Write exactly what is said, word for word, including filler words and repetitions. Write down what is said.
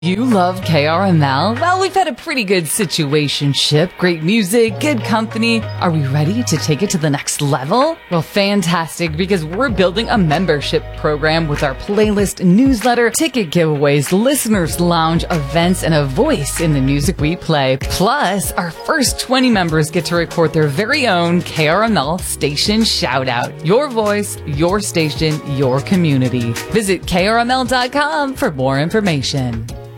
You love K R M L? Well, we've had a pretty good situationship, great music, good company. Are we ready to take it to the next level? Well, fantastic, because we're building a membership program with our playlist, newsletter, ticket giveaways, listeners lounge, events, and a voice in the music we play. Plus, our first twenty members get to record their very own K R M L station shout out. Your voice, your station, your community. Visit K R M L dot com for more information.